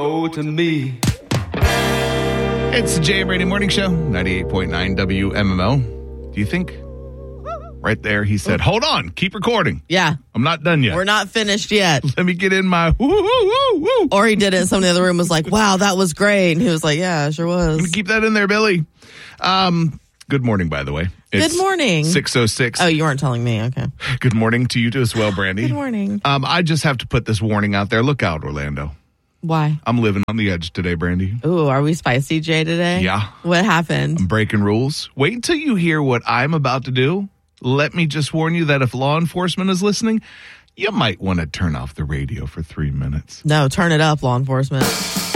Oh, to me. It's the Jay and Brady Morning Show, 98.9 WMMO. Do you think? Right there, he said, hold on, keep recording. Yeah. I'm not done yet. We're not finished yet. Let me get in my woo, woo, woo, woo. Or he did it and somebody in the room was like, wow, that was great. And he was like, yeah, it sure was. Keep that in there, Billy. Good morning, by the way. Good morning. 6:06. Oh, you weren't telling me. Okay. Good morning to you as well, Brandy. Good morning. I just have to put this warning out there. Look out, Orlando. Why? I'm living on the edge today, Brandy. Ooh, are we spicy, Jay, today? Yeah. What happened? I'm breaking rules. Wait until you hear what I'm about to do. Let me just warn you that if law enforcement is listening, you might want to turn off the radio for 3 minutes. No, turn it up, law enforcement.